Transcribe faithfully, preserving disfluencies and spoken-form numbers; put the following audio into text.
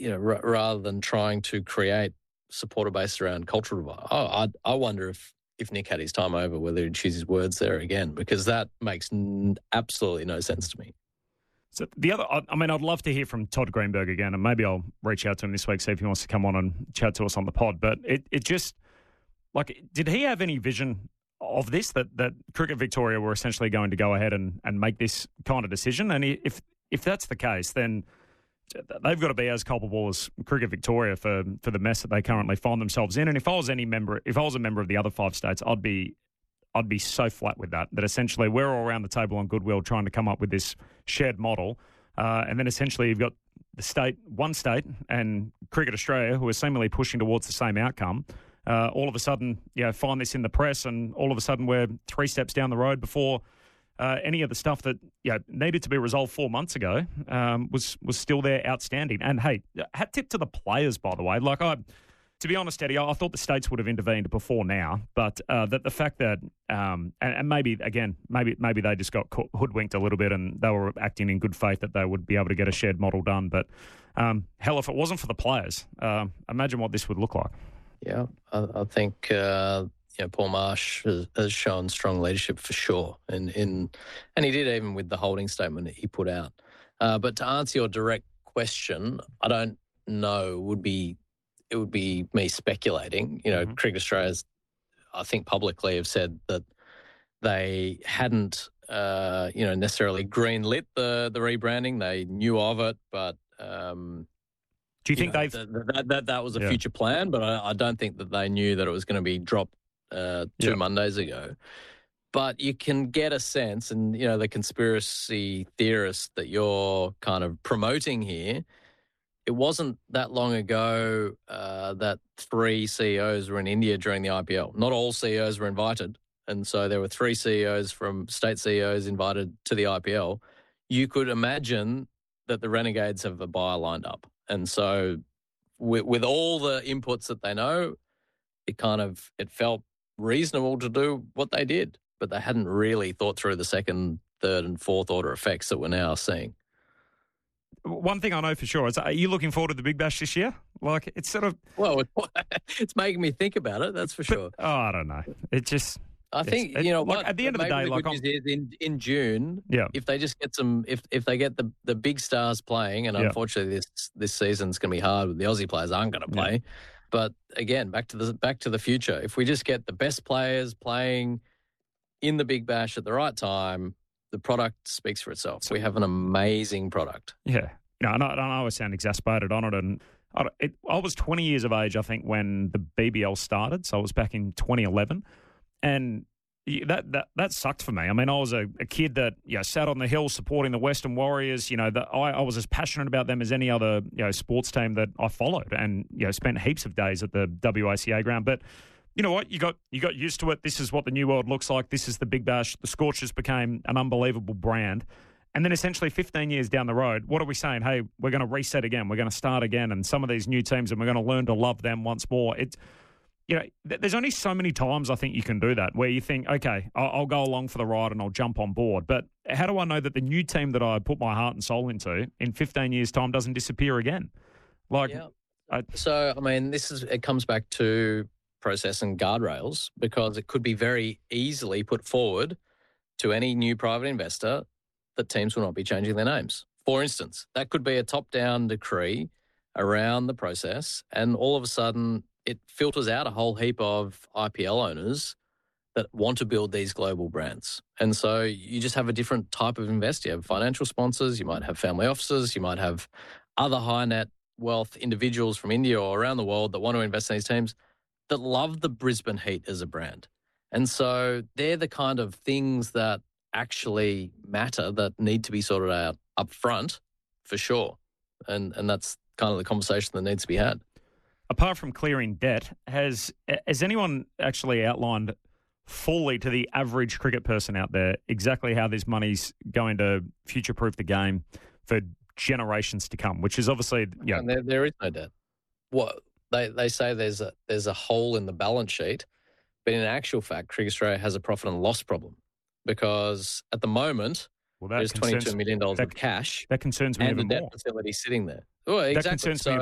you know, r- rather than trying to create supporter base around cultural divide. Oh, I, I wonder if, if Nick had his time over, whether he'd choose his words there again, because that makes n- absolutely no sense to me. So the other, I I mean, I'd love to hear from Todd Greenberg again, and maybe I'll reach out to him this week, see if he wants to come on and chat to us on the pod. But it, it just, like, did he have any vision of this, that, that Cricket Victoria were essentially going to go ahead and, and make this kind of decision? And if if that's the case, then they've got to be as culpable as Cricket Victoria for, for the mess that they currently find themselves in. And if I was any member, if I was a member of the other five states, I'd be I'd be so flat with that, that essentially we're all around the table on goodwill trying to come up with this shared model. Uh, and then essentially you've got the state, one state, and Cricket Australia, who are seemingly pushing towards the same outcome. Uh, all of a sudden, you know, find this in the press, and all of a sudden we're three steps down the road before uh, any of the stuff that, you know, needed to be resolved four months ago um, was was still there, outstanding. And hey, hat tip to the players, by the way. Like I. To be honest, Eddie, I thought the states would have intervened before now, but uh, that the fact that, um, and, and maybe, again, maybe maybe they just got hoodwinked a little bit and they were acting in good faith that they would be able to get a shared model done. But um, hell, if it wasn't for the players, uh, imagine what this would look like. Yeah, I, I think uh, you know, Paul Marsh has, has shown strong leadership for sure, and in and he did even with the holding statement that he put out. Uh, but to answer your direct question, I don't know. Would be It would be me speculating. You know, mm-hmm. Cricket Australia's, I think, publicly have said that they hadn't, uh, you know, necessarily greenlit the the rebranding. They knew of it, but um, do you, you think know, they've that, that that that was a yeah. future plan? But I, I don't think that they knew that it was going to be dropped uh, two yeah. Mondays ago. But you can get a sense, and you know, the conspiracy theorists that you're kind of promoting here. It wasn't that long ago uh, that three C E Os were in India during the I P L. Not all C E Os were invited. And so there were three C E Os from state C E Os invited to the I P L. You could imagine that the Renegades have a buyer lined up. And so with, with all the inputs that they know, it kind of, it felt reasonable to do what they did. But they hadn't really thought through the second, third and fourth order effects that we're now seeing. One thing I know for sure is, are you looking forward to the Big Bash this year? Like, it's sort of... Well, it's making me think about it, that's for but, sure. Oh, I don't know. It just... I think, you know, like, what, at the end of the day, the like... Good news is in, in June, yeah. if they just get some... If if they get the, the big stars playing, and yeah. unfortunately this this season's going to be hard, the Aussie players aren't going to play. Yeah. But again, back to the back to the future. If we just get the best players playing in the Big Bash at the right time, the product speaks for itself. So, we have an amazing product. Yeah. You know, and I, and I always sound exasperated on it. And I, it, I was twenty years of age, I think, when the B B L started. So I was back in twenty eleven. And that that that sucked for me. I mean, I was a, a kid that, you know, sat on the hill supporting the Western Warriors. You know, the, I, I was as passionate about them as any other, you know, sports team that I followed, and, you know, spent heaps of days at the W A C A ground. But you know what? You got you got used to it. This is what the new world looks like. This is the Big Bash. The Scorchers became an unbelievable brand. And then essentially fifteen years down the road, what are we saying? Hey, we're going to reset again. We're going to start again. And some of these new teams, and we're going to learn to love them once more. It's, you know, th- there's only so many times I think you can do that, where you think, okay, I'll, I'll go along for the ride and I'll jump on board. But how do I know that the new team that I put my heart and soul into in fifteen years' time doesn't disappear again? Like, yeah. I, so, I mean, this is, it comes back to process and guardrails, because it could be very easily put forward to any new private investor that teams will not be changing their names. For instance, that could be a top-down decree around the process, and all of a sudden it filters out a whole heap of I P L owners that want to build these global brands. And so you just have a different type of investor. You have financial sponsors, you might have family offices, you might have other high net wealth individuals from India or around the world that want to invest in these teams that love the Brisbane Heat as a brand. And so they're the kind of things that actually matter, that need to be sorted out up front, for sure. And and that's kind of the conversation that needs to be had. Apart from clearing debt, has has anyone actually outlined fully to the average cricket person out there exactly how this money's going to future-proof the game for generations to come, which is obviously... You know, and there, there is no debt. What they, they say there's a, there's a hole in the balance sheet, but in actual fact, Cricket Australia has a profit and loss problem, because at the moment, well, there's twenty-two million dollars that, of cash that concerns me and even the debt more. facility sitting there. Well, exactly. That concerns so, me